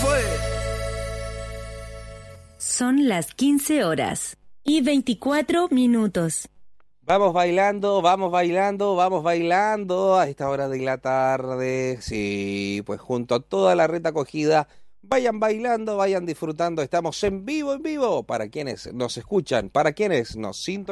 fue? Son las 15 horas y 24 minutos. Vamos bailando, vamos bailando, vamos bailando a esta hora de la tarde. Sí, pues junto a toda la red acogida, vayan bailando, vayan disfrutando. Estamos en vivo, para quienes nos escuchan, para quienes nos sintonizan.